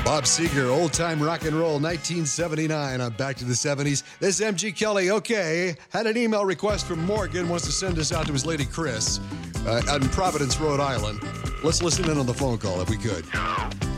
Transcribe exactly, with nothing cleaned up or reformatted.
Bob Seger, Old Time Rock and Roll, nineteen seventy-nine. I'm back to the seventies. This is M G Kelly. Okay, had an email request from Morgan, wants to send us out to his lady Chris uh, out in Providence, Rhode Island. Let's listen in on the phone call if we could. Hello?